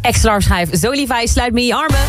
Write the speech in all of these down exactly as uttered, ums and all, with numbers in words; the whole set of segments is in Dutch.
Extra schijf Zoe Levi, sluit me in je armen.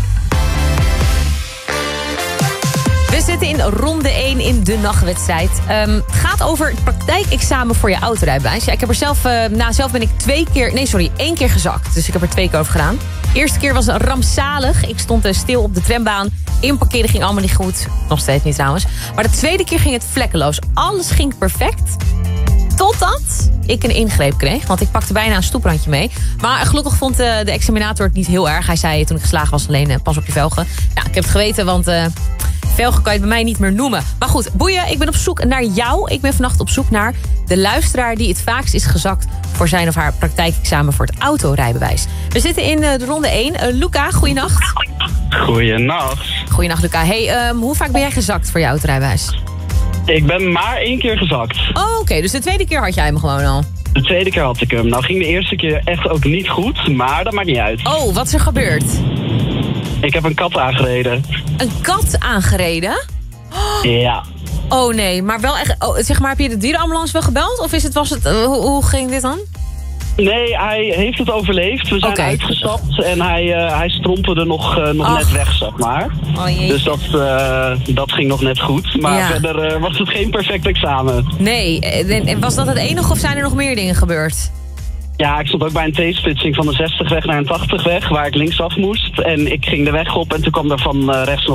We zitten in ronde één in de nachtwedstrijd. Um, het gaat over het praktijkexamen voor je autorijbewijs. Ja, ik heb er zelf, uh, nou zelf ben ik twee keer, nee sorry, één keer gezakt. Dus ik heb er twee keer over gedaan. De eerste keer was rampzalig. Ik stond uh, stil op de trambaan. Inparkeren ging allemaal niet goed. Nog steeds niet trouwens. Maar de tweede keer ging het vlekkeloos. Alles ging perfect. Totdat ik een ingreep kreeg. Want ik pakte bijna een stoeprandje mee. Maar gelukkig vond uh, de examinator het niet heel erg. Hij zei toen ik geslagen was alleen uh, pas op je velgen. Ja, ik heb het geweten, want uh, velgen kan je bij mij niet meer noemen. Maar goed, boeien, ik ben op zoek naar jou. Ik ben vannacht op zoek naar de luisteraar die het vaakst is gezakt voor zijn of haar praktijkexamen voor het autorijbewijs. We zitten in uh, de ronde één. Uh, Luca, goeienacht. Goeienacht. Goeienacht, Luca. Hey, um, hoe vaak ben jij gezakt voor je autorijbewijs? Ik ben maar één keer gezakt. Oh, oké. Okay. Dus de tweede keer had jij hem gewoon al? De tweede keer had ik hem. Nou ging de eerste keer echt ook niet goed, maar dat maakt niet uit. Oh, wat is er gebeurd? Ik heb een kat aangereden. Een kat aangereden? Oh. Ja. Oh nee, maar wel echt... Oh, zeg maar, heb je de dierenambulance wel gebeld? Of is het, was het... Uh, hoe, hoe ging dit dan? Nee, hij heeft het overleefd. We zijn okay. uitgestapt en hij, uh, hij strompelde nog, uh, nog net weg, zeg maar. Oh, dus dat, uh, dat ging nog net goed. Maar ja. verder uh, was het geen perfect examen. Nee, en was dat het enige of zijn er nog meer dingen gebeurd? Ja, ik stond ook bij een T-splitsing van de zestig weg naar een tachtig weg, waar ik linksaf moest. En ik ging de weg op en toen kwam er van uh, rechts nog